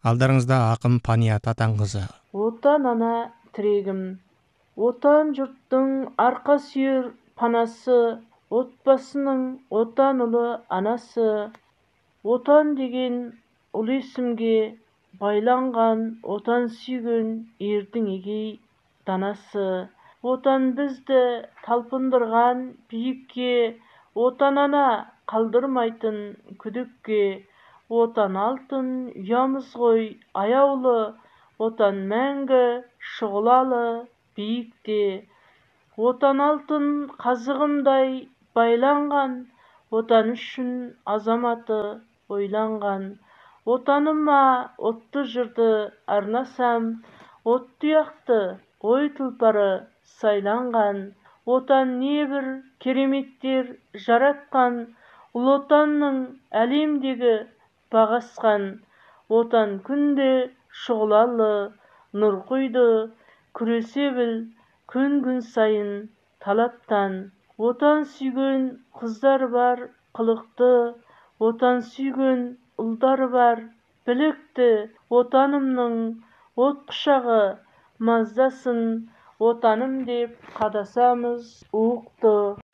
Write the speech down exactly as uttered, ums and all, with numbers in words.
Алдарыңызда акын Паният Атаңкызы. Отан ана тірегім, отан жұрттың арқа сүйер панасы, отбасының отан ұлы анасы. Отан деген ұлы есімге байланған, отан сүйген ердің егей данасы. Отан бізді талпындырған биікке, отан ана қалдырмайтын күдікке. Отан алтын ұямыз ғой аяулы, отан мәңгі шұғылалы биікте. Отан алтын қазығымдай байланған, отан үшін азаматы ойланған. Отаныма отты жырды арнасам, от тұяқты ой тұлпары сайланған. Отан небір кереметтер жаратқан, ұлы отанның әлемдегі бағасқан. Отан күнде шұғылалы нұр құйды, күресе біл күн-күн сайын талаптан. Отан сүйген қыздар бар қылықты, отан сүйген ұлдар бар білікті. Отанымның от құшағы маздасын, отаным деп қадасамыз уықты.